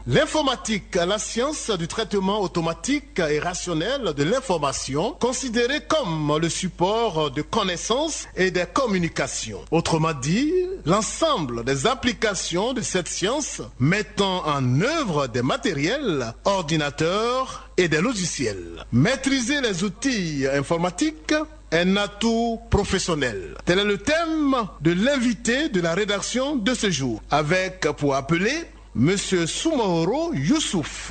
L'informatique, la science du traitement automatique et rationnel de l'information, considérée comme le support de connaissances et des communications. Autrement dit, l'ensemble des applications de cette science mettant en œuvre des matériels, ordinateurs et des logiciels. Maîtriser les outils informatiques, un atout professionnel. Tel est le thème de l'invité de la rédaction de ce jour, avec pour appeler Monsieur Soumaoro Youssouf,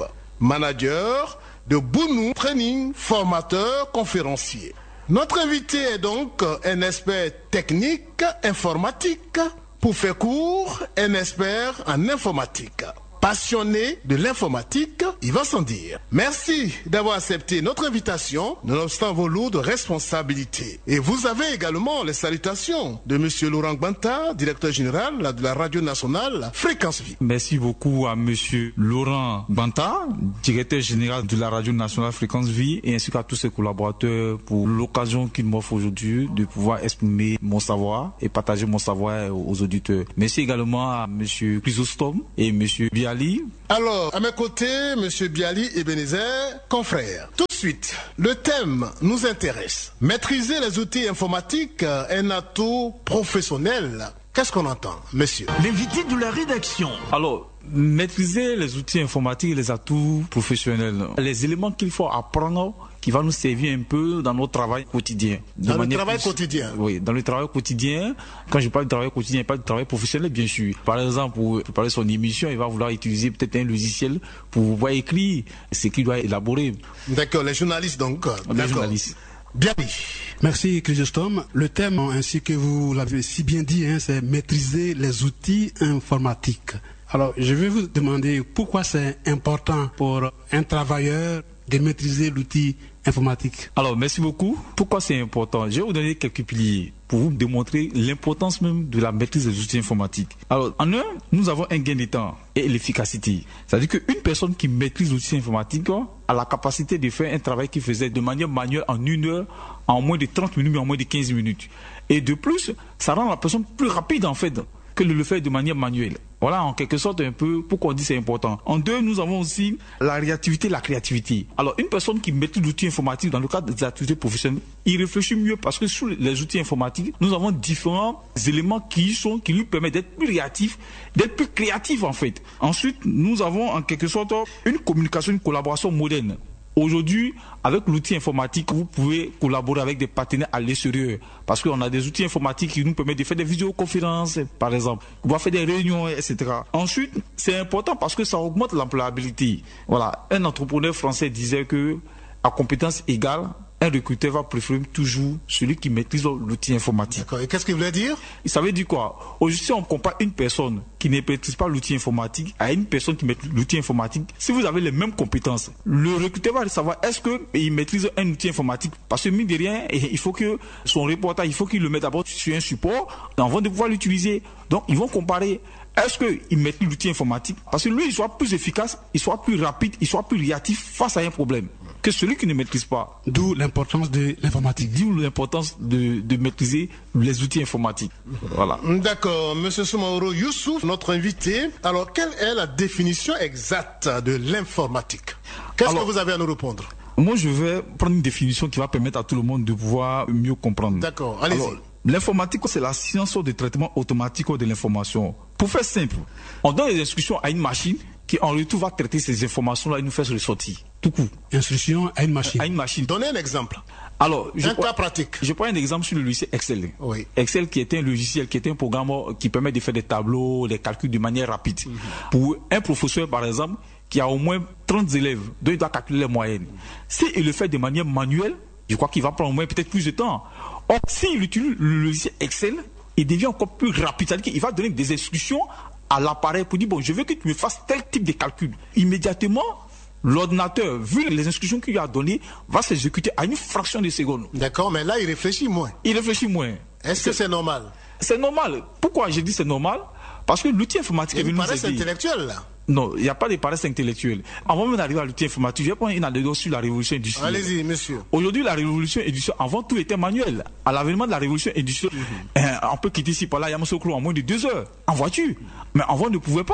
manager de Bounou Training, formateur, conférencier. Notre invité est donc un expert technique informatique, pour faire court, un expert en informatique. Passionné de l'informatique, il va sans dire. Merci d'avoir accepté notre invitation, nonobstant vos lourdes responsabilités. Et vous avez également les salutations de Monsieur Laurent Gbanta, directeur général de la Radio Nationale Fréquence Vie. Merci beaucoup à Monsieur Laurent Gbanta, directeur général de la Radio Nationale Fréquence Vie, et ainsi qu'à tous ses collaborateurs pour l'occasion qu'ils m'offrent aujourd'hui de pouvoir exprimer mon savoir et partager mon savoir aux auditeurs. Merci également à Monsieur Chrysostome et Monsieur Biali. Alors, à mes côtés, Monsieur Biali Ebenezer, confrère. Tout de suite, le thème nous intéresse. Maîtriser les outils informatiques, un atout professionnel. Qu'est-ce qu'on entend, monsieur? L'invité de la rédaction. Alors, maîtriser les outils informatiques et les atouts professionnels, les éléments qu'il faut apprendre qui va nous servir un peu dans notre travail quotidien. Dans le travail quotidien? Oui, dans le travail quotidien. Quand je parle de travail quotidien, je parle de travail professionnel, bien sûr. Par exemple, pour préparer son émission, il va vouloir utiliser peut-être un logiciel pour pouvoir écrire ce qu'il doit élaborer. D'accord, les journalistes donc. Les journalistes. Bien dit. Merci Chrysostome. Le thème, ainsi que vous l'avez si bien dit, c'est maîtriser les outils informatiques. Alors, je vais vous demander pourquoi c'est important pour un travailleur de maîtriser l'outil informatique. Alors, merci beaucoup. Pourquoi c'est important? Je vais vous donner quelques piliers pour vous démontrer l'importance même de la maîtrise des outils informatiques. Alors, en un, nous avons un gain de temps et l'efficacité. C'est-à-dire qu'une personne qui maîtrise l'outil informatique a la capacité de faire un travail qu'il faisait de manière manuelle en 1 heure, en moins de 30 minutes, en moins de 15 minutes. Et de plus, ça rend la personne plus rapide en fait que de le faire de manière manuelle. Voilà en quelque sorte un peu pourquoi on dit c'est important. En deux, nous avons aussi la réactivité et la créativité. Alors une personne qui maîtrise l'outil informatique dans le cadre des activités professionnelles, il réfléchit mieux parce que sous les outils informatiques, nous avons différents éléments qui lui permettent d'être plus réactif, d'être plus créatif en fait. Ensuite, nous avons en quelque sorte une communication, une collaboration moderne. Aujourd'hui, avec l'outil informatique, vous pouvez collaborer avec des partenaires à l'extérieur. Parce qu'on a des outils informatiques qui nous permettent de faire des vidéoconférences, par exemple, pouvoir faire des réunions, etc. Ensuite, c'est important parce que ça augmente l'employabilité. Voilà, un entrepreneur français disait que, à compétence égale, un recruteur va préférer toujours celui qui maîtrise l'outil informatique. D'accord. Et qu'est-ce qu'il voulait dire? Ça veut dire quoi? Aujourd'hui, si on compare une personne qui ne maîtrise pas l'outil informatique à une personne qui maîtrise l'outil informatique, si vous avez les mêmes compétences, le recruteur va savoir est-ce qu'il maîtrise un outil informatique. Parce que mine de rien, il faut que son reportage, il faut qu'il le mette d'abord sur un support avant de pouvoir l'utiliser. Donc, ils vont comparer. Est-ce qu'il maîtrise l'outil informatique? Parce que lui, il soit plus efficace, il soit plus rapide, il soit plus réactif face à un problème que celui qui ne maîtrise pas. D'où l'importance de l'informatique. D'où l'importance de maîtriser les outils informatiques. Voilà. D'accord. Monsieur Soumaoro Youssouf, notre invité. Alors, quelle est la définition exacte de l'informatique? Qu'est-ce que vous avez à nous répondre? Moi, je vais prendre une définition qui va permettre à tout le monde de pouvoir mieux comprendre. D'accord. Allez-y. L'informatique, c'est la science de traitement automatique de l'information. Pour faire simple, on donne des instructions à une machine qui en retour va traiter ces informations-là et nous faire ressortir. Tout coup. Instruction à une machine. À une machine. Donnez un exemple. Alors, cas pratique. Je prends un exemple sur le logiciel Excel. Oui. Excel qui est un logiciel, qui est un programme qui permet de faire des tableaux, des calculs de manière rapide. Pour un professeur, par exemple, qui a au moins 30 élèves, dont il doit calculer les moyennes. S'il le fait de manière manuelle, je crois qu'il va prendre au moins peut-être plus de temps. Or, s'il utilise le logiciel Excel, il devient encore plus rapide. C'est-à-dire qu'il va donner des instructions à l'appareil pour dire, bon, je veux que tu me fasses tel type de calcul. Immédiatement, l'ordinateur, vu les instructions qu'il lui a données, va s'exécuter à une fraction de seconde. D'accord, mais là, il réfléchit moins. Il réfléchit moins. Est-ce que c'est normal? C'est normal. Pourquoi je dis c'est normal? Parce que l'outil informatique est venu nous aider. Il paraît intellectuel, là. Non, il n'y a pas de paresse intellectuelle. Avant même d'arriver à l'outil informatique, je vais prendre une anecdote sur la révolution industrielle. Allez-y, monsieur. Aujourd'hui, la révolution industrielle, avant tout était manuel. À l'avènement de la révolution industrielle, on peut quitter ici par là, Yamoussoukro en moins de 2 heures, en voiture. Mais avant, on ne pouvait pas.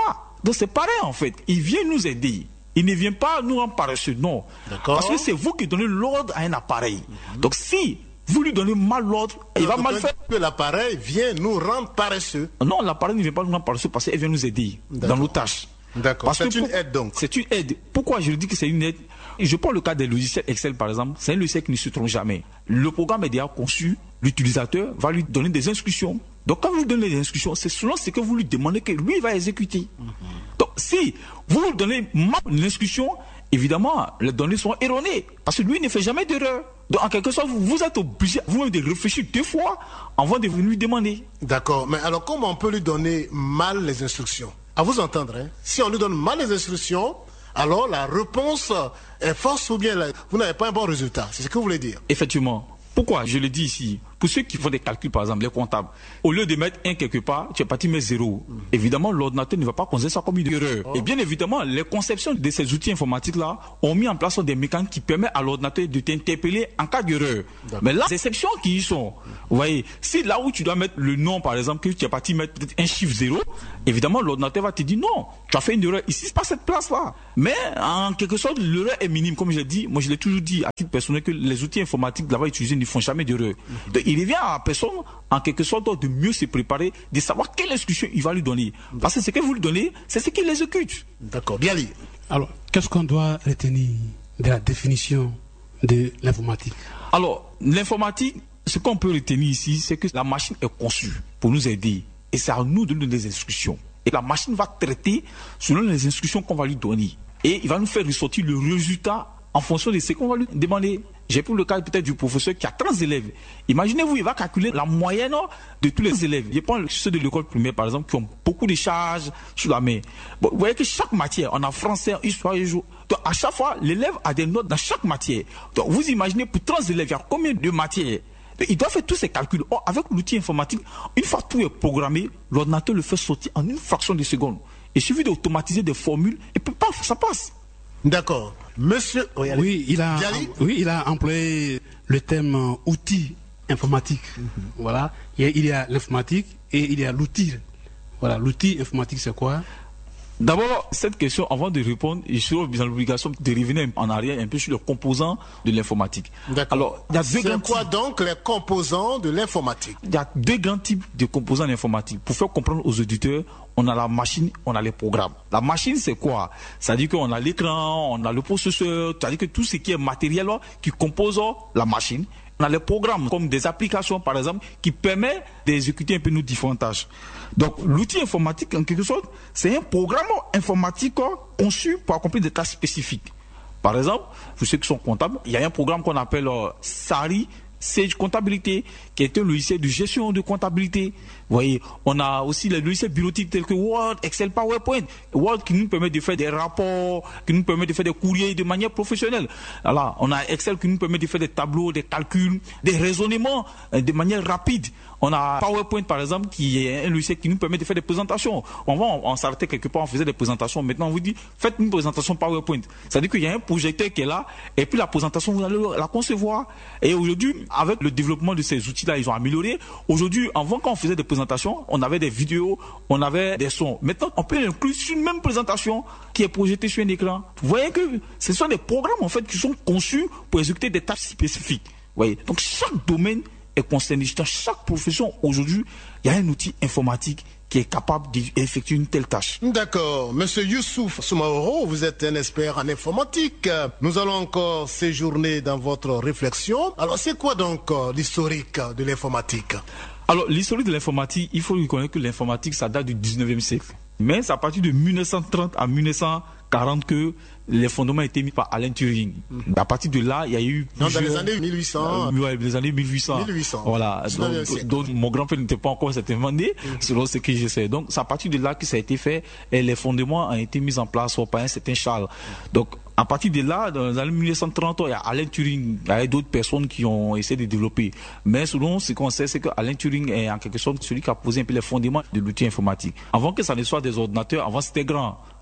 Donc c'est pareil en fait. Il vient nous aider. Il ne vient pas nous rendre paresseux, non. Parce que c'est vous qui donnez l'ordre à un appareil. Donc si vous lui donnez mal l'ordre, il va mal faire. Que l'appareil vient nous rendre paresseux. Non, l'appareil ne vient pas nous rendre paresseux parce qu'il vient nous aider dans nos tâches. D'accord. C'est une aide donc. C'est une aide. Pourquoi je dis que c'est une aide? Je prends le cas des logiciels Excel par exemple. C'est un logiciel qui ne se trompe jamais. Le programme est déjà conçu. L'utilisateur va lui donner des instructions. Donc quand vous donnez des instructions, c'est selon ce que vous lui demandez que lui va exécuter. Donc si vous lui donnez mal l'instruction, évidemment les données sont erronées parce que lui ne fait jamais d'erreur. Donc en quelque sorte vous êtes obligé vous-même de réfléchir 2 fois avant de lui demander. D'accord. Mais alors comment on peut lui donner mal les instructions? À vous entendre, hein? Si on lui donne mal les instructions, alors la réponse est fausse ou bien vous n'avez pas un bon résultat. C'est ce que vous voulez dire? Effectivement. Pourquoi je le dis ici? Pour ceux qui font des calculs, par exemple, les comptables, au lieu de mettre 1 quelque part, tu es parti mettre 0. Évidemment, l'ordinateur ne va pas considérer ça comme une erreur. Et bien évidemment, les conceptions de ces outils informatiques-là ont mis en place des mécanismes qui permettent à l'ordinateur de t'interpeller en cas d'erreur. Mais là, les exceptions qui y sont, vous voyez, si là où tu dois mettre le nom, par exemple, que tu es parti mettre peut-être un chiffre 0, évidemment, l'ordinateur va te dire non, tu as fait une erreur. Ici, c'est pas cette place-là. Mais en quelque sorte, l'erreur est minime. Comme je l'ai dit, moi je l'ai toujours dit à titre personnel que les outils informatiques là-bas utilisés ne font jamais d'erreur. Donc, il revient à la personne, en quelque sorte, de mieux se préparer, de savoir quelle instruction il va lui donner. Parce que ce que vous lui donnez, c'est ce qu'il exécute. D'accord, bien dit. Alors, qu'est-ce qu'on doit retenir de la définition de l'informatique? Alors, l'informatique, ce qu'on peut retenir ici, c'est que la machine est conçue pour nous aider. Et c'est à nous de donner des instructions. Et la machine va traiter selon les instructions qu'on va lui donner. Et il va nous faire ressortir le résultat en fonction de ce qu'on va lui demander. J'ai pris le cas peut-être du professeur qui a 30 élèves. Imaginez-vous, il va calculer la moyenne de tous les élèves. Je prends ceux de l'école primaire, par exemple, qui ont beaucoup de charges sur la main. Bon, vous voyez que chaque matière, on a français, histoire et jour. Donc, à chaque fois, l'élève a des notes dans chaque matière. Donc, vous imaginez, pour 30 élèves, il y a combien de matières? Il doit faire tous ces calculs. Or, avec l'outil informatique, une fois tout est programmé, l'ordinateur le fait sortir en une fraction de seconde. Il suffit d'automatiser des formules et puis paf, ça passe. D'accord. Monsieur... Oui, il a employé le thème outil informatique. Voilà. Il y a l'informatique et il y a l'outil. Voilà. L'outil informatique, c'est quoi? D'abord, cette question, avant de répondre, je suis dans l'obligation de revenir en arrière un peu sur les composants de l'informatique. Alors, c'est quoi donc les composants de l'informatique? Il y a 2 grands types de composants d'informatique. Pour faire comprendre aux auditeurs, on a la machine, on a les programmes. La machine, c'est quoi? C'est-à-dire qu'on a l'écran, on a le processeur, c'est-à-dire que tout ce qui est matériel qui compose la machine. On a les programmes comme des applications, par exemple, qui permettent d'exécuter un peu nos différentes tâches. Donc, l'outil informatique, en quelque sorte, c'est un programme informatique conçu pour accomplir des tâches spécifiques. Par exemple, pour ceux qui sont comptables, il y a un programme qu'on appelle SARI, Sage Comptabilité, qui est un logiciel de gestion de comptabilité. Vous voyez, on a aussi les logiciels bureautiques tels que Word, Excel, PowerPoint. Word qui nous permet de faire des rapports, qui nous permet de faire des courriers de manière professionnelle. Alors, on a Excel qui nous permet de faire des tableaux, des calculs, des raisonnements de manière rapide. On a PowerPoint, par exemple, qui est un logiciel qui nous permet de faire des présentations. On s'arrêtait quelque part, on faisait des présentations. Maintenant, on vous dit, faites une présentation PowerPoint. C'est-à-dire qu'il y a un projecteur qui est là, et puis la présentation, vous allez la concevoir. Et aujourd'hui, avec le développement de ces outils-là, ils ont amélioré. Aujourd'hui, avant, quand on faisait des présentations, on avait des vidéos, on avait des sons. Maintenant, on peut inclure sur une même présentation qui est projetée sur un écran. Vous voyez que ce sont des programmes, en fait, qui sont conçus pour exécuter des tâches spécifiques. Vous voyez. Donc, chaque domaine est concerné. Dans chaque profession, aujourd'hui, il y a un outil informatique qui est capable d'effectuer une telle tâche. D'accord. Monsieur Youssouf Soumaoro, vous êtes un expert en informatique. Nous allons encore séjourner dans votre réflexion. Alors, c'est quoi donc l'historique de l'informatique? Alors, l'historique de l'informatique, il faut reconnaître que l'informatique, ça date du 19e siècle. Mais c'est à partir de 1930 à 1940 que les fondements ont été mis par Alan Turing. À partir de là, il y a eu... Non, dans les années 1800. Les années 1800. 1800. Voilà. Donc, mon grand-père n'était pas encore certainement né, selon ce que je sais. Donc, c'est à partir de là que ça a été fait et les fondements ont été mis en place par un certain Charles. Donc, à partir de là, dans les années 1930, il y a Alan Turing, il y a d'autres personnes qui ont essayé de développer. Mais selon ce qu'on sait, c'est que Alan Turing est en quelque sorte celui qui a posé un peu les fondements de l'outil informatique. Avant que ça ne soit des ordinateurs, avant c'était grand.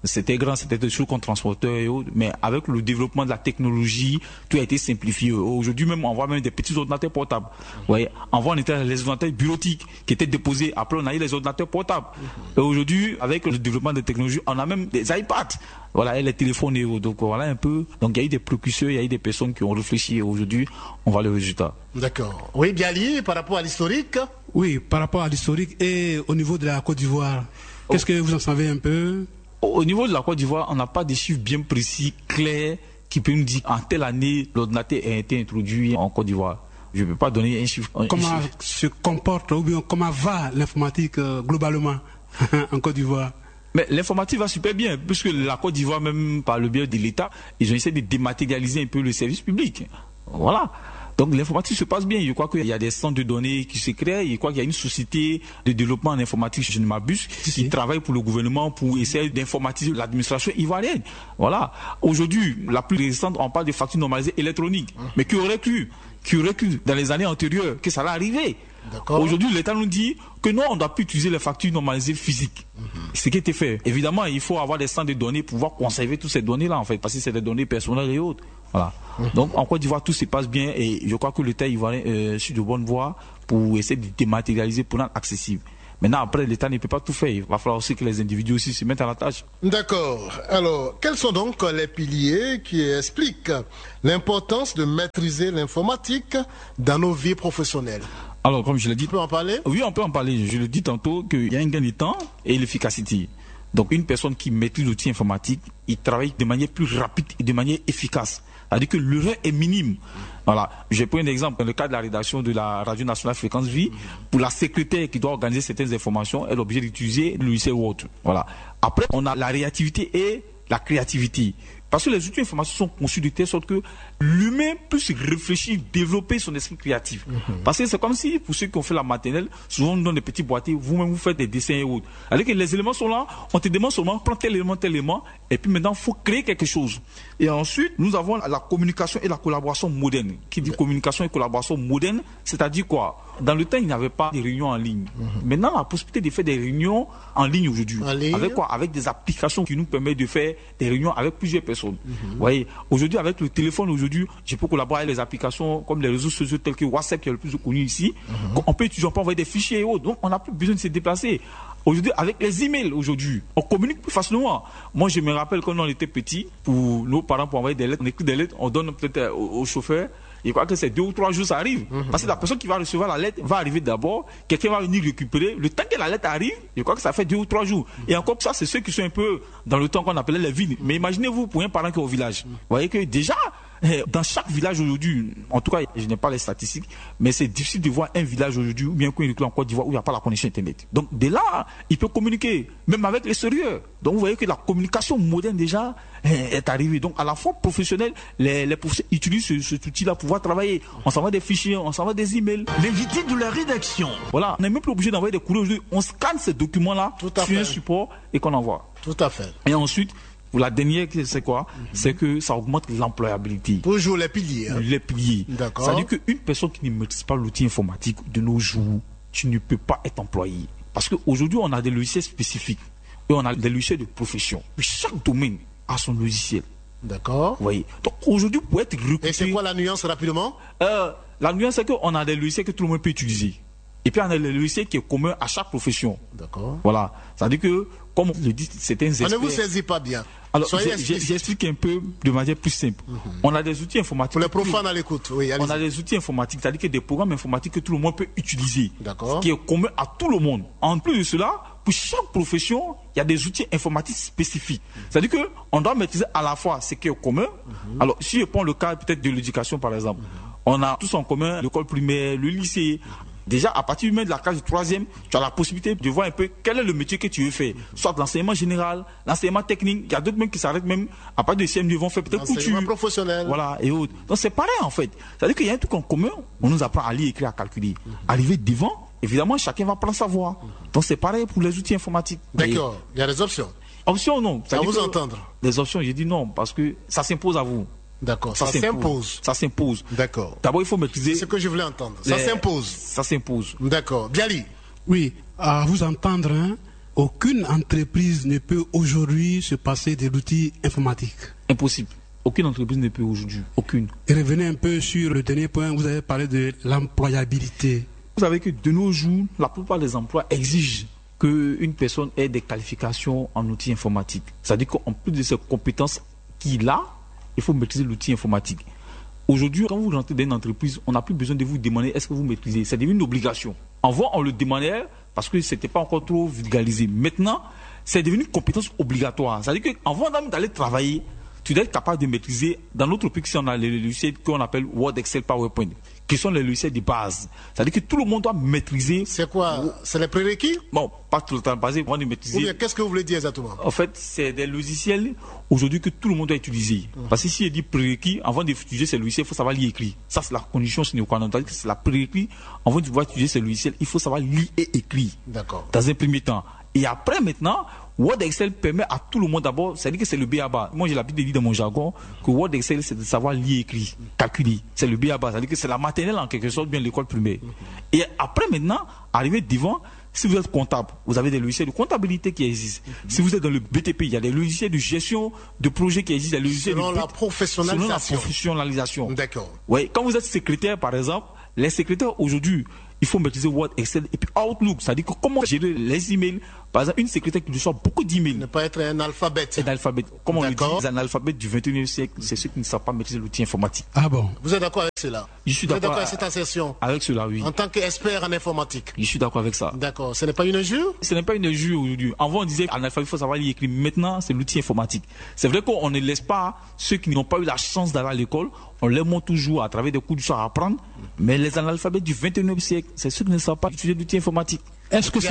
C'était grand, c'était des choses comme transporteur et autres, mais avec le développement de la technologie, tout a été simplifié. Aujourd'hui même, on voit même des petits ordinateurs portables. Vous voyez, avant on était les ordinateurs bureautiques qui étaient déposés, après on a eu les ordinateurs portables. Et aujourd'hui, avec le développement des technologies, on a même des iPads. Voilà, et les téléphones et autres. Donc voilà un peu. Donc il y a eu des précurseurs, il y a eu des personnes qui ont réfléchi et aujourd'hui, on voit le résultat. D'accord. Oui, Bialy, par rapport à l'historique. Oui, par rapport à l'historique et au niveau de la Côte d'Ivoire, qu'est-ce que vous en savez un peu? Au niveau de la Côte d'Ivoire, on n'a pas des chiffres bien précis, clairs, qui peuvent nous dire en telle année l'ordinateur a été introduit en Côte d'Ivoire. Je ne peux pas donner un chiffre. Comment se comporte ou bien comment va l'informatique globalement en Côte d'Ivoire? Mais l'informatique va super bien, puisque la Côte d'Ivoire, même par le biais de l'État, ils ont essayé de dématérialiser un peu le service public. Voilà. Donc l'informatique se passe bien. Je crois qu'il y a des centres de données qui se créent. Je crois qu'il y a une société de développement en informatique, je ne m'abuse, qui travaille pour le gouvernement pour essayer d'informatiser l'administration ivoirienne. Voilà. Aujourd'hui, la plus récente, on parle de factures normalisées électroniques. Mais qui aurait cru dans les années antérieures que ça allait arriver? Aujourd'hui, l'État nous dit que non, on ne doit plus utiliser les factures normalisées physiques. Ce qui a été fait. Évidemment, il faut avoir des centres de données pour pouvoir conserver toutes ces données-là, en fait, parce que c'est des données personnelles et autres. Voilà. Donc, en Côte d'Ivoire, tout se passe bien et je crois que l'État ivoirien suit de bonne voie pour essayer de dématérialiser pour rendre accessible. Maintenant, après, l'État ne peut pas tout faire. Il va falloir aussi que les individus aussi se mettent à la tâche. D'accord. Alors, quels sont donc les piliers qui expliquent l'importance de maîtriser l'informatique dans nos vies professionnelles? Alors, comme je l'ai dit... On peut en parler? Oui, on peut en parler. Je le dis tantôt qu'il y a un gain de temps et l'efficacité. Donc, une personne qui maîtrise l'outil informatique, il travaille de manière plus rapide et de manière efficace. C'est-à-dire que l'erreur est minime. Voilà. Je prends un exemple. Dans le cas de la rédaction de la Radio Nationale Fréquence Vie, pour la secrétaire qui doit organiser certaines informations, elle est obligée d'utiliser le logiciel Word. Voilà. Après, on a la réactivité et la créativité. Parce que les outils informatiques sont conçus de telle sorte que l'humain puisse réfléchir, développer son esprit créatif. Parce que c'est comme si, pour ceux qui ont fait la maternelle, souvent on nous donne des petits boîtiers, vous-même vous faites des dessins et autres. Alors que les éléments sont là, on te demande seulement, prends tel élément, et puis maintenant, il faut créer quelque chose. Et ensuite, nous avons la communication et la collaboration moderne. Qui dit communication et collaboration moderne, c'est-à-dire quoi? Dans le temps, il n'y avait pas de réunions en ligne. Maintenant, la possibilité de faire des réunions en ligne aujourd'hui. Avec quoi? Avec des applications qui nous permettent de faire des réunions avec plusieurs personnes. Vous voyez, aujourd'hui, avec le téléphone, aujourd'hui, je peux collaborer avec les applications comme les réseaux sociaux tels que WhatsApp, qui est le plus connu ici. On peut utiliser, on peut envoyer des fichiers et autres. Donc, on n'a plus besoin de se déplacer. Aujourd'hui, avec les emails, aujourd'hui, on communique plus facilement. Moi, je me rappelle quand on était petit, pour nos parents, pour envoyer des lettres, on écrit des lettres, on donne peut-être au chauffeur. Je crois que c'est 2 ou 3 jours, ça arrive. Parce que la personne qui va recevoir la lettre va arriver d'abord, quelqu'un va venir récupérer. Le temps que la lettre arrive, je crois que ça fait 2 ou 3 jours. Et encore que ça, c'est ceux qui sont un peu dans le temps qu'on appelait les villes. Mais imaginez-vous pour un parent qui est au village. Vous voyez que déjà, dans chaque village aujourd'hui, en tout cas, je n'ai pas les statistiques, mais c'est difficile de voir un village aujourd'hui, ou bien en Côte d'Ivoire, où il n'y a pas la connexion Internet. Donc, de là, il peut communiquer, même avec l'extérieur. Donc, vous voyez que la communication moderne déjà est arrivée. Donc, à la fois professionnelle, les professeurs utilisent cet outil-là pour pouvoir travailler. On s'envoie des fichiers, on s'envoie des emails. L'invité de la rédaction. Voilà, on n'est même plus obligé d'envoyer des courriers aujourd'hui. On scanne ces documents-là sur un support et qu'on envoie. Tout à fait. Et ensuite, pour la dernière, c'est quoi? C'est que ça augmente l'employabilité. Toujours les piliers. Les piliers. D'accord. C'est-à-dire qu'une personne qui ne maîtrise pas l'outil informatique de nos jours, tu ne peux pas être employé. Parce qu'aujourd'hui, on a des logiciels spécifiques et on a des logiciels de profession. Chaque domaine a son logiciel. D'accord. Vous voyez. Donc aujourd'hui, pour être recruté... Et c'est quoi la nuance rapidement? La nuance, c'est qu'on a des logiciels que tout le monde peut utiliser. Et puis, on a le logiciel qui est commun à chaque profession. D'accord. Voilà. C'est-à-dire que, comme le dit certains experts... On ne vous saisit pas bien. Alors, j'explique un peu de manière plus simple. On a des outils informatiques... Pour les profanes à l'écoute, oui, on a des outils informatiques, c'est-à-dire que des programmes informatiques que tout le monde peut utiliser. D'accord. Qui est commun à tout le monde. En plus de cela, pour chaque profession, il y a des outils informatiques spécifiques. C'est-à-dire qu'on doit maîtriser à la fois ce qui est commun. Alors, si je prends le cas peut-être de l'éducation, par exemple, on a tous en commun l'école primaire, le lycée... Déjà, à partir même de la classe de 3e, tu as la possibilité de voir un peu quel est le métier que tu veux faire. Soit l'enseignement général, l'enseignement technique. Il y a d'autres même qui s'arrêtent même à partir de CM2, ils vont faire peut-être couture. L'enseignement professionnel. Voilà, et autres. Donc c'est pareil en fait. C'est-à-dire qu'il y a un truc en commun, on nous apprend à lire, écrire, à calculer. Arriver devant, évidemment, chacun va prendre sa voix. Donc c'est pareil pour les outils informatiques. D'accord, il y a des options. Options, non. À vous entendre. Les options, j'ai dit non, parce que ça s'impose à vous. D'accord, ça s'impose. Ça s'impose. D'accord. D'abord, il faut maîtriser. C'est ce que je voulais entendre. Ça s'impose. Ça s'impose. D'accord. Bialy. Oui, à vous entendre, hein, aucune entreprise ne peut aujourd'hui se passer de l'outil informatique. Impossible. Aucune entreprise ne peut aujourd'hui. Aucune. Et revenez un peu sur le dernier point, vous avez parlé de l'employabilité. Vous savez que de nos jours, la plupart des emplois exigent qu'une personne ait des qualifications en outils informatiques. C'est-à-dire qu'en plus de ses compétences qu'il a, il faut maîtriser l'outil informatique. Aujourd'hui, quand vous rentrez dans une entreprise, on n'a plus besoin de vous demander est-ce que vous maîtrisez. C'est devenu une obligation. Avant, on le demandait parce que ce n'était pas encore trop vulgarisé. Maintenant, c'est devenu une compétence obligatoire. C'est-à-dire qu'avant d'aller travailler, tu dois être capable de maîtriser. Dans notre pays, on a les logiciels qu'on appelle Word, Excel, PowerPoint, qui sont les logiciels de base. C'est-à-dire que tout le monde doit maîtriser. C'est quoi? C'est les prérequis? Bon, pas tout le temps basé, on doit maîtriser. Ou bien, qu'est-ce que vous voulez dire exactement? En fait, c'est des logiciels aujourd'hui que tout le monde doit utiliser. Parce que si il dit prérequis, avant d'utiliser ces logiciels, il faut savoir lire et écrire. Ça, c'est la condition sine qua non. C'est la prérequis. Avant de pouvoir utiliser ces logiciels, il faut savoir lire et écrire. D'accord. Dans un premier temps. Et après, maintenant, Word Excel permet à tout le monde d'abord, c'est-à-dire que c'est le B.A.B.A. Moi, j'ai l'habitude de dire dans mon jargon que Word Excel, c'est de savoir lire, écrire, calculer. C'est le B.A.B.A. C'est-à-dire que c'est la maternelle en quelque sorte, bien l'école primaire. Et après, maintenant, arriver devant, si vous êtes comptable, vous avez des logiciels de comptabilité qui existent. Si vous êtes dans le BTP, il y a des logiciels de gestion de projets qui existent. Des logiciels selon la professionnalisation. Selon la professionnalisation. D'accord. Oui, quand vous êtes secrétaire, par exemple, les secrétaires aujourd'hui, il faut maîtriser Word, Excel et puis Outlook. C'est-à-dire que comment gérer les emails. Par exemple, une secrétaire qui reçoit beaucoup d'emails. Ne pas être un alphabète. Un alphabète. Comme on le dit, les analphabètes du 21e siècle, c'est ceux qui ne savent pas maîtriser l'outil informatique. Ah bon? Vous êtes d'accord avec cela? Je suis d'accord. Vous êtes d'accord avec avec cette assertion? Avec cela, oui. En tant qu'expert en informatique? Je suis d'accord avec ça. D'accord. Ce n'est pas une injure? Ce n'est pas une injure aujourd'hui. Avant, on disait analphabète, il faut savoir lire et écrire. Maintenant, c'est l'outil informatique. C'est vrai qu'on ne laisse pas ceux qui n'ont pas eu la chance d'aller à l'école, on les montre toujours à travers des cours du soir à apprendre. Mais les analphabètes du 21e siècle, c'est ceux qui ne savent pas utiliser l'outil informatique. Est-ce que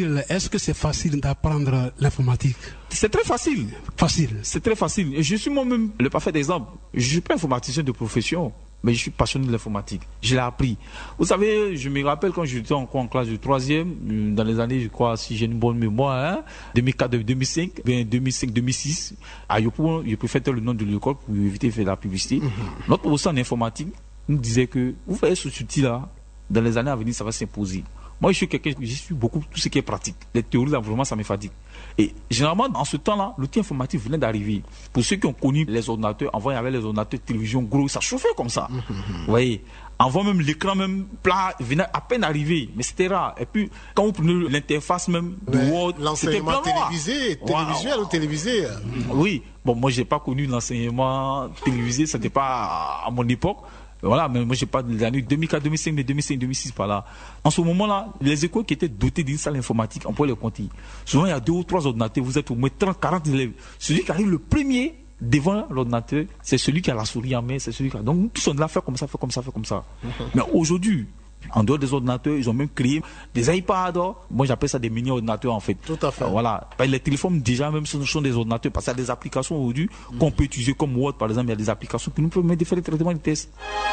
c'est facile d'apprendre l'informatique? C'est très facile. Facile. C'est très facile. Et je suis moi-même le parfait exemple. Je ne suis pas informaticien de profession, mais je suis passionné de l'informatique. Je l'ai appris. Vous savez, je me rappelle quand j'étais en classe de 3e, dans les années, je crois, si j'ai une bonne mémoire, 2004-2005, 2005-2006, à Yopougon, je préfère le nom de l'école pour éviter de faire la publicité. Notre professeur en informatique nous disait que, vous voyez ce outil-là, dans les années à venir, ça va s'imposer. Moi, je suis beaucoup tout ce qui est pratique. Les théories, là, vraiment, ça me fatigue. Et généralement, en ce temps-là, l'outil informatique venait d'arriver. Pour ceux qui ont connu les ordinateurs, avant, il y avait les ordinateurs télévision gros, ça chauffait comme ça. Vous voyez, avant même, l'écran même plat venait à peine d'arriver. Mais c'était rare. Et puis, quand vous prenez l'interface même de Word, c'était l'enseignement télévisuel ou télévisé. Oui. Bon, moi, j'ai pas connu l'enseignement télévisé, c'était pas à mon époque. Voilà, mais moi j'ai pas des années 2004, 2005, mais 2005, 2006 par là. En ce moment-là, les écoles qui étaient dotées d'une salle informatique, on peut les compter. Souvent il y a 2 ou 3 ordinateurs, vous êtes au moins 30, 40 élèves. Celui qui arrive le premier devant l'ordinateur, c'est celui qui a la souris en main, c'est celui qui a... Donc tous sont là, fait comme ça, fait comme ça, fait comme ça. Mais aujourd'hui, en dehors des ordinateurs, ils ont même créé des iPads. Moi, j'appelle ça des mini-ordinateurs, en fait. Tout à fait. Voilà. Les téléphones, déjà, même, ce sont des ordinateurs. Parce qu'il y a des applications aujourd'hui qu'on peut utiliser comme Word, par exemple. Il y a des applications qui nous permettent de faire les traitements de tests.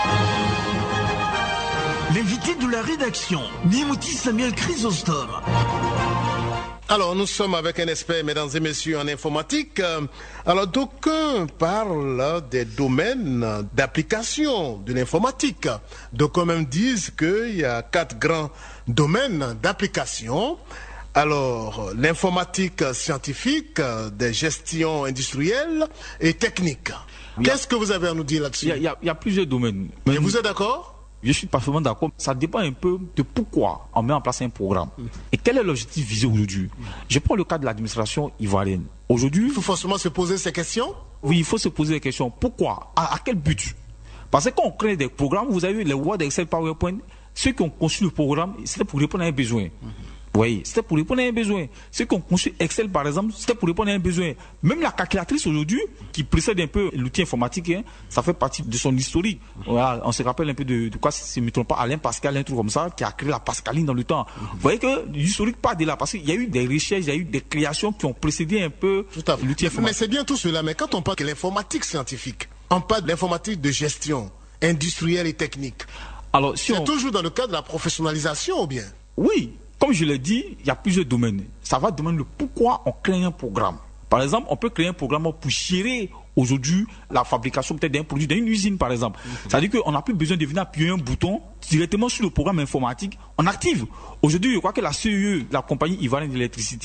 L'invité de la rédaction, Nimouti Samuel Chrysostome. Alors, nous sommes avec un expert, mesdames et messieurs, en informatique. Alors, d'aucuns parlent des domaines d'application de l'informatique. D'aucuns même disent qu'il y a 4 grands domaines d'application. Alors, l'informatique scientifique, des gestions industrielles et techniques. Qu'est-ce que vous avez à nous dire là-dessus? Il y a plusieurs domaines. Et vous êtes d'accord? Je suis parfaitement d'accord. Ça dépend un peu de pourquoi on met en place un programme. Et quel est l'objectif visé aujourd'hui? Je prends le cas de l'administration ivoirienne. Aujourd'hui, il faut forcément se poser ces questions? Oui, il faut se poser des questions. Pourquoi? À quel but? Parce que quand on crée des programmes, vous avez les Word, Excel, PowerPoint, ceux qui ont conçu le programme, c'était pour répondre à un besoin. Oui, c'était pour répondre à un besoin. Ceux qui ont conçu Excel, par exemple, c'était pour répondre à un besoin. Même la calculatrice aujourd'hui, qui précède un peu l'outil informatique, ça fait partie de son historique. Voilà, on se rappelle un peu de quoi, si je ne me trompe pas, Alain Pascal, un truc comme ça, qui a créé la Pascaline dans le temps. Vous voyez que l'historique part de là, parce qu'il y a eu des recherches, il y a eu des créations qui ont précédé un peu l'outil informatique. Mais c'est bien tout cela, mais quand on parle de l'informatique scientifique, on parle de l'informatique de gestion, industrielle et technique. Alors, c'est toujours dans le cadre de la professionnalisation ou bien? Oui. Comme je l'ai dit, il y a plusieurs domaines. Ça va demander le pourquoi on crée un programme. Par exemple, on peut créer un programme pour gérer aujourd'hui la fabrication peut-être d'un produit dans une usine, par exemple. C'est-à-dire qu'on n'a plus besoin de venir appuyer un bouton directement sur le programme informatique. On active. Aujourd'hui, je crois que la CEE, la compagnie ivoirienne d'électricité,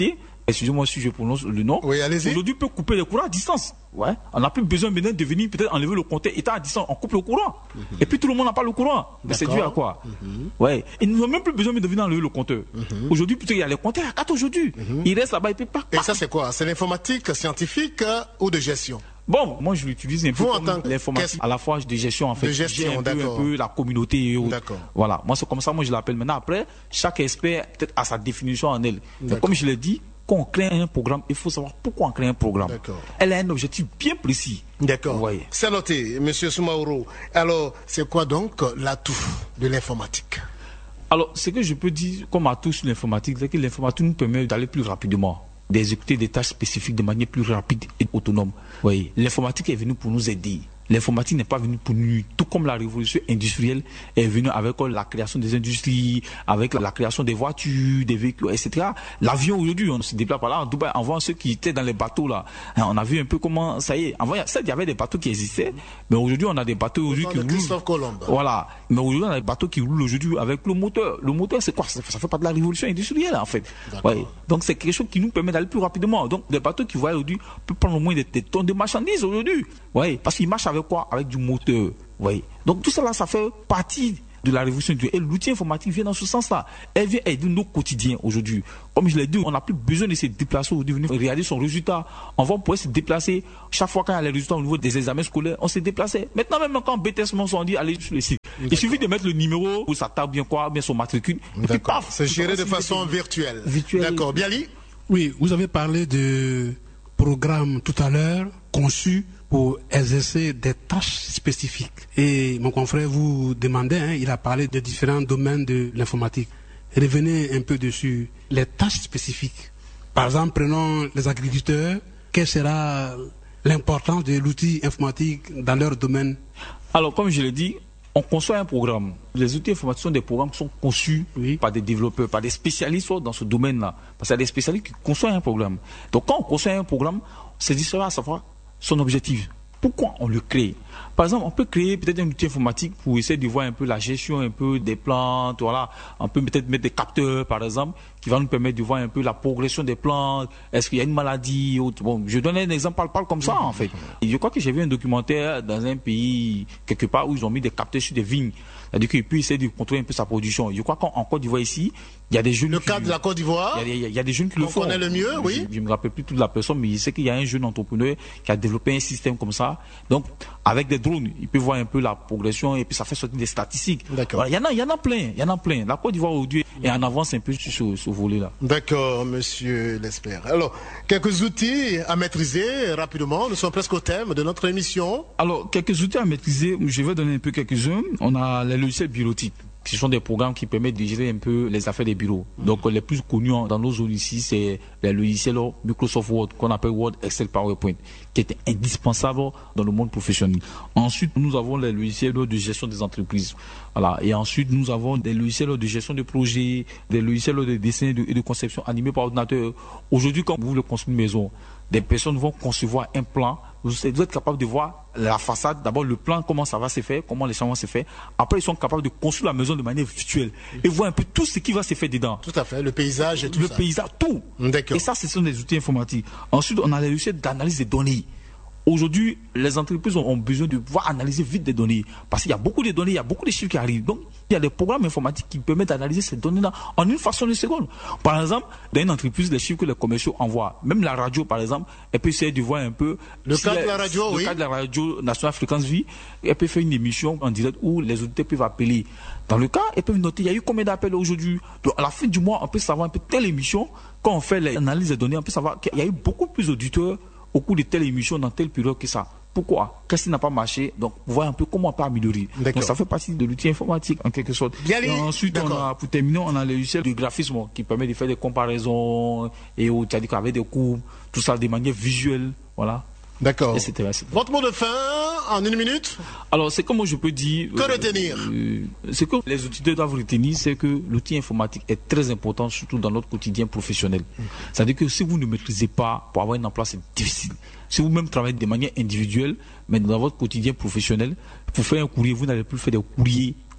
excusez-moi si je prononce le nom, Oui, allez-y. aujourd'hui peut couper le courant à distance. Ouais. On n'a plus besoin maintenant de venir peut-être enlever le compteur étant à distance, on coupe le courant. Et puis tout le monde n'a pas le courant. Mais c'est dû à quoi? Ouais. Et nous n'avons même plus besoin de venir enlever le compteur. Aujourd'hui, plutôt il y a les compteurs à 4 aujourd'hui. Il reste là-bas et puis pas. Et ça, c'est quoi? C'est l'informatique scientifique ou de gestion? Bon, moi je l'utilise un peu Vous, en tant comme que- l'informatique à la fois de gestion en fait. De gestion, J'ai un d'accord. peu la communauté et autres. D'accord. Voilà, moi c'est comme ça, moi je l'appelle maintenant. Après, chaque expert peut-être a sa définition en elle. Mais D'accord. comme je l'ai dit, quand on crée un programme, il faut savoir pourquoi on crée un programme. D'accord. Elle a un objectif bien précis. D'accord. Vous voyez. C'est noté, Monsieur Soumaoro. Alors, c'est quoi donc l'atout de l'informatique? Alors, ce que je peux dire comme atout sur l'informatique, c'est que l'informatique nous permet d'aller plus rapidement, d'exécuter des tâches spécifiques de manière plus rapide et autonome. Oui, l'informatique est venue pour nous aider. L'informatique n'est pas venue pour nous, tout comme la révolution industrielle est venue avec la création des industries, avec la création des voitures, des véhicules, etc. L'avion aujourd'hui, on se déplace par là. En Dubaï, avant ceux qui étaient dans les bateaux là, on a vu un peu comment ça y est. Avant, il y avait des bateaux qui existaient, mais aujourd'hui on a des bateaux aujourd'hui qui de roulent. Christophe Colomb. Voilà. Mais aujourd'hui, on a des bateaux qui roulent aujourd'hui avec le moteur. Le moteur, c'est quoi? Ça fait pas de la révolution industrielle, en fait. D'accord. Ouais. Donc, c'est quelque chose qui nous permet d'aller plus rapidement. Donc, des bateaux qui voient aujourd'hui peuvent prendre au moins des tonnes de marchandises aujourd'hui. Ouais. Parce qu'ils marchent avec quoi? Avec du moteur. Ouais. Donc, tout ça là, ça fait partie de la révolution industrielle. Et l'outil informatique vient dans ce sens-là. Elle vient aider nos quotidiens aujourd'hui. Comme je l'ai dit, on n'a plus besoin de se déplacer ou de venir regarder son résultat. On va pouvoir se déplacer. Chaque fois qu'il y a les résultats au niveau des examens scolaires, on s'est déplacé. Maintenant, même quand BTS on dit allez sur le site. Il suffit de mettre le numéro ou sa table, bien quoi, bien son matricule. Et puis D'accord. paf. C'est géré de façon virtuelle. Virtuelle. D'accord. Biali? Oui, vous avez parlé de programmes tout à l'heure conçus pour exercer des tâches spécifiques. Et mon confrère vous demandait, il a parlé de différents domaines de l'informatique. Revenez un peu dessus. Les tâches spécifiques. Par exemple, prenons les agriculteurs. Quelle sera l'importance de l'outil informatique dans leur domaine? Alors, comme je l'ai dit, on conçoit un programme. Les outils informatiques sont des programmes qui sont conçus par des développeurs, par des spécialistes dans ce domaine-là. Parce qu'il y a des spécialistes qui conçoivent un programme. Donc, quand on conçoit un programme, c'est dit cela à savoir son objectif. Pourquoi on le crée? Par exemple, on peut créer peut-être un outil informatique pour essayer de voir un peu la gestion un peu des plantes, voilà. On peut peut-être mettre des capteurs, par exemple, qui va nous permettre de voir un peu la progression des plantes. Est-ce qu'il y a une maladie? Bon, je donne un exemple, parle comme ça, en fait. Et je crois que j'ai vu un documentaire dans un pays, quelque part, où ils ont mis des capteurs sur des vignes. C'est-à-dire qu'ils peuvent essayer de contrôler un peu sa production. Je crois qu'en Côte d'Ivoire ici, il y a des jeunes. Le cas de la Côte d'Ivoire. Il y a des jeunes qui le font. On connaît le mieux, oui. Je ne me rappelle plus toute la personne, mais je sais qu'il y a un jeune entrepreneur qui a développé un système comme ça. Donc, avec des drones, il peut voir un peu la progression et puis ça fait sortir des statistiques. D'accord. Voilà, il y en a plein. La Côte d'Ivoire aujourd'hui est en avance un peu sur ce volet-là. D'accord, monsieur L'Espère. Alors, quelques outils à maîtriser rapidement. Nous sommes presque au thème de notre émission. Alors, quelques outils à maîtriser, je vais donner un peu quelques-uns. On a les logiciels bureautiques. Ce sont des programmes qui permettent de gérer un peu les affaires des bureaux. Donc, les plus connus dans nos zones ici, c'est les logiciels Microsoft Word, qu'on appelle Word, Excel, PowerPoint, qui étaient indispensables dans le monde professionnel. Ensuite, nous avons les logiciels de gestion des entreprises. Voilà. Et ensuite, nous avons des logiciels de gestion de projets, des logiciels de dessin et de conception animés par ordinateur. Aujourd'hui, quand vous voulez construire une maison, des personnes vont concevoir un plan. Vous êtes capable de voir la façade, d'abord le plan, comment ça va se faire, comment les changements se faire. Après, ils sont capables de construire la maison de manière virtuelle et voir un peu tout ce qui va se faire dedans. Tout à fait, le paysage et tout ça. Le paysage, tout. D'accord. Et ça, ce sont des outils informatiques. Ensuite, on a les logiciels d'analyse des données. Aujourd'hui, les entreprises ont besoin de pouvoir analyser vite des données. Parce qu'il y a beaucoup de données, il y a beaucoup de chiffres qui arrivent. Donc, il y a des programmes informatiques qui permettent d'analyser ces données-là en une fraction de seconde. Par exemple, dans une entreprise, les chiffres que les commerciaux envoient, même la radio, par exemple, elle peut essayer de voir un peu... Le cas de la radio, oui. Le cas de la radio Nationale Fréquence Vie, elle peut faire une émission en direct où les auditeurs peuvent appeler. Dans le cas, ils peuvent noter, il y a eu combien d'appels aujourd'hui. Donc, à la fin du mois, on peut savoir un peu telle émission. Quand on fait l'analyse des données, on peut savoir qu'il y a eu beaucoup plus d'auditeurs au cours de telle émission dans telle période que ça. Pourquoi? Qu'est-ce qui n'a pas marché? Donc, voir un peu comment on peut améliorer. Donc, ça fait partie de l'outil informatique, en quelque sorte. Et ensuite, pour terminer, on a le logiciel de graphisme qui permet de faire des comparaisons et avec des courbes, tout ça de manière visuelle. Voilà. D'accord. Etc. Votre mot de fin en une minute? Alors, c'est comme je peux dire. Que retenir? Ce que les auditeurs doivent retenir, c'est que l'outil informatique est très important, surtout dans notre quotidien professionnel. C'est-à-dire que si vous ne maîtrisez pas, pour avoir un emploi, c'est difficile. Si vous-même travaillez de manière individuelle, mais dans votre quotidien professionnel, pour faire un courrier, vous n'allez plus faire des courriers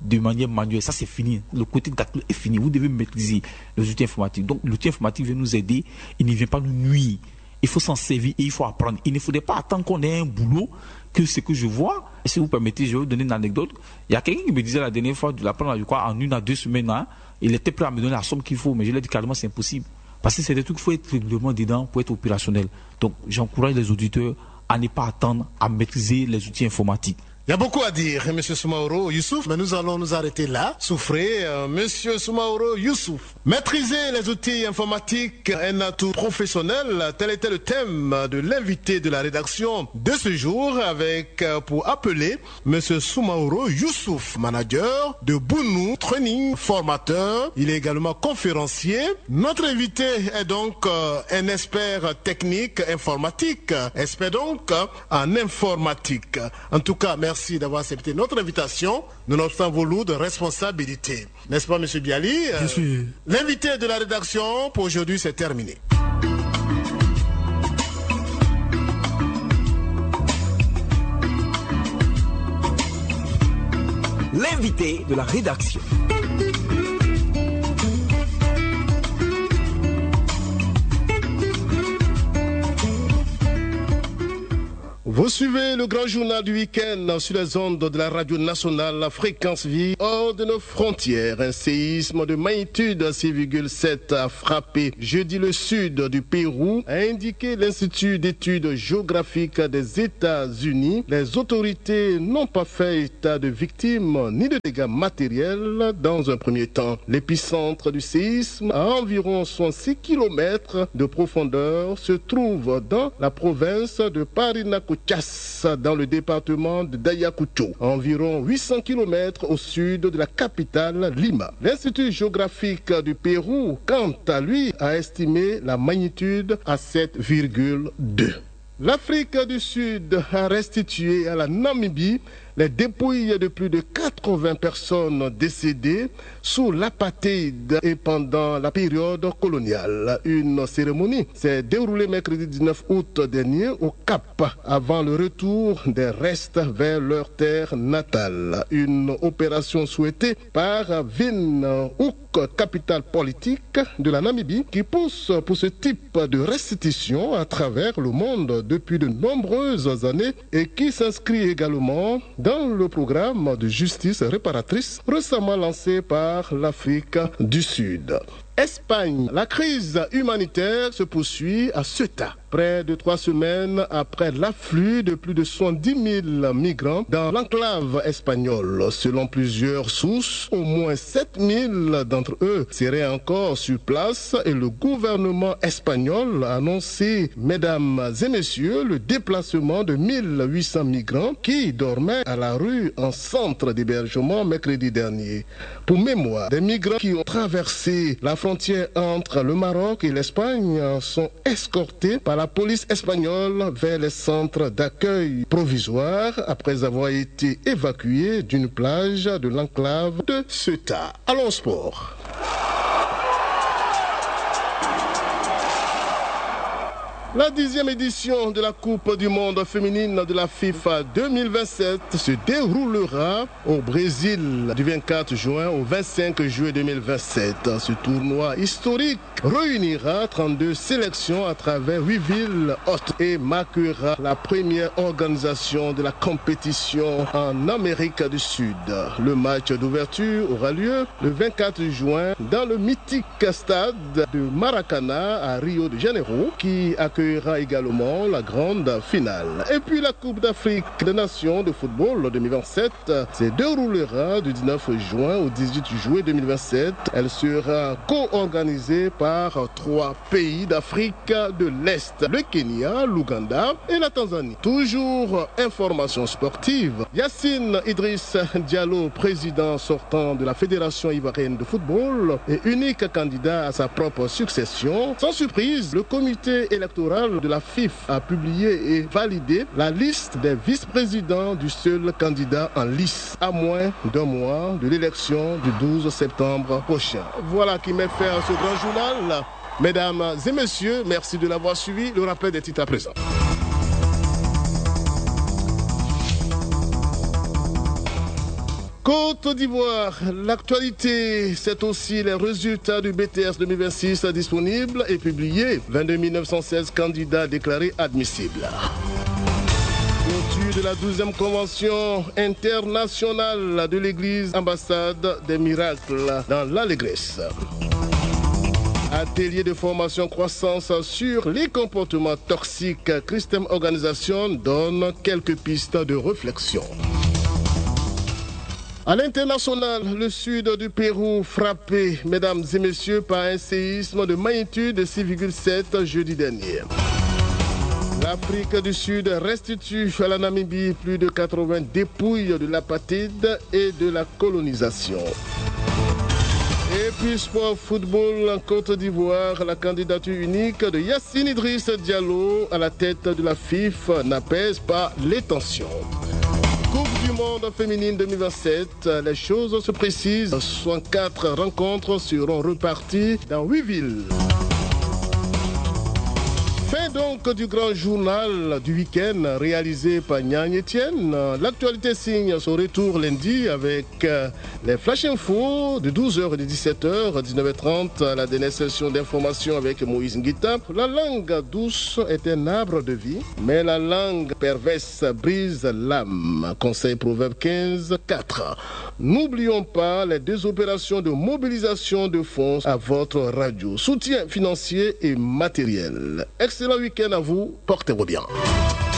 de manière manuelle. Ça, c'est fini. Le côté calcul est fini. Vous devez maîtriser les outils informatiques. Donc, l'outil informatique vient nous aider. Il ne vient pas nous nuire. Il faut s'en servir et il faut apprendre. Il ne faudrait pas attendre qu'on ait un boulot que ce que je vois. Et si vous permettez, je vais vous donner une anecdote. Il y a quelqu'un qui me disait la dernière fois de l'apprendre, je crois, en 1 à 2 semaines. Hein, il était prêt à me donner la somme qu'il faut, mais je lui ai dit carrément c'est impossible. Parce que c'est des trucs qu'il faut être régulièrement dedans pour être opérationnel. Donc, j'encourage les auditeurs à ne pas attendre à maîtriser les outils informatiques. Il y a beaucoup à dire, M. Soumaoro Youssouf, mais nous allons nous arrêter là. Souffrez, M. Soumaoro Youssouf. Maîtriser les outils informatiques est un atout professionnel. Tel était le thème de l'invité de la rédaction de ce jour, avec pour appeler M. Soumaoro Youssouf, manager de Bounou Training, formateur. Il est également conférencier. Notre invité est donc un expert technique informatique, expert donc en informatique. En tout cas, merci d'avoir accepté notre invitation, nonobstant vos lourdes responsabilités. N'est-ce pas, M. Biali? Je suis... L'invité de la rédaction pour aujourd'hui, c'est terminé. L'invité de la rédaction. Vous suivez le grand journal du week-end sur les ondes de la radio nationale, la fréquence vie hors de nos frontières. Un séisme de magnitude 6,7 a frappé jeudi le sud du Pérou, a indiqué l'Institut d'études géographiques des États-Unis. Les autorités n'ont pas fait état de victimes ni de dégâts matériels dans un premier temps. L'épicentre du séisme, à environ 66 km de profondeur, se trouve dans la province de Parinacochas, dans le département de Ayacucho, à environ 800 km au sud de la capitale Lima. L'Institut géographique du Pérou, quant à lui, a estimé la magnitude à 7,2. L'Afrique du Sud a restitué à la Namibie les dépouilles de plus de 80 personnes décédées sous l'apartheid et pendant la période coloniale. Une cérémonie s'est déroulée mercredi 19 août dernier au Cap avant le retour des restes vers leur terre natale. Une opération souhaitée par Windhoek, capitale politique de la Namibie, qui pousse pour ce type de restitution à travers le monde depuis de nombreuses années et qui s'inscrit également dans le programme de justice réparatrice récemment lancé par l'Afrique du Sud. Espagne, la crise humanitaire se poursuit à Ceuta. Près de 3 semaines après l'afflux de plus de 70 000 migrants dans l'enclave espagnole. Selon plusieurs sources, au moins 7 000 d'entre eux seraient encore sur place et le gouvernement espagnol a annoncé, mesdames et messieurs, le déplacement de 1800 migrants qui dormaient à la rue en centre d'hébergement mercredi dernier. Pour mémoire, des migrants qui ont traversé la frontière entre le Maroc et l'Espagne sont escortés par la police espagnole vers les centres d'accueil provisoires après avoir été évacués d'une plage de l'enclave de Ceuta. Allons au sport. La 10e édition de la Coupe du monde féminine de la FIFA 2027 se déroulera au Brésil du 24 juin au 25 juillet 2027. Ce tournoi historique réunira 32 sélections à travers 8 villes hôtes et marquera la première organisation de la compétition en Amérique du Sud. Le match d'ouverture aura lieu le 24 juin dans le mythique stade de Maracana à Rio de Janeiro qui accueillera également la grande finale. Et puis la Coupe d'Afrique des Nations de football 2027 se déroulera du 19 juin au 18 juillet 2027. Elle sera co-organisée par 3 pays d'Afrique de l'Est, le Kenya, l'Ouganda et la Tanzanie. Toujours information sportive. Yacine Idriss Diallo, président sortant de la Fédération ivoirienne de football et unique candidat à sa propre succession. Sans surprise, le comité électoral de la FIFA a publié et validé la liste des vice-présidents du seul candidat en lice, à moins d'un mois de l'élection du 12 septembre prochain. Voilà qui met fin à ce grand journal. Mesdames et messieurs, merci de l'avoir suivi. Le rappel des titres à présent. Côte d'Ivoire, l'actualité, c'est aussi les résultats du BTS 2026 disponibles et publiés. 22 916 candidats déclarés admissibles. Clôture de la 12e convention internationale de l'Église ambassade des miracles dans l'allégresse. Atelier de formation croissance sur les comportements toxiques. Christem Organisation donne quelques pistes de réflexion. À l'international, le sud du Pérou frappé, mesdames et messieurs, par un séisme de magnitude de 6,7 jeudi dernier. L'Afrique du Sud restitue à la Namibie plus de 80 dépouilles de l'apartheid et de la colonisation. Et puis sport football en Côte d'Ivoire, la candidature unique de Yassine Idriss Diallo à la tête de la FIF n'apaise pas les tensions. Coupe du monde féminine 2027, les choses se précisent. 64 rencontres seront reparties dans 8 villes. Fin donc du grand journal du week-end réalisé par Niang Etienne. L'actualité signe son retour lundi avec les Flash Info de 12h et de 17h, 19h30, la dernière session d'information avec Moïse Nguita. La langue douce est un arbre de vie, mais la langue perverse brise l'âme. Conseil Proverbe 15, 4. N'oublions pas les 2 opérations de mobilisation de fonds à votre radio. Soutien financier et matériel. Excellent week-end à vous, portez-vous bien.